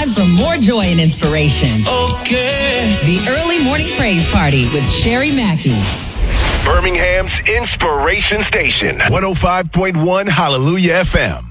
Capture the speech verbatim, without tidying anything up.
time for more joy and inspiration. Okay. The Early Morning Praise Party with Sherry Mackey. Birmingham's Inspiration Station, one oh five point one Hallelujah F M.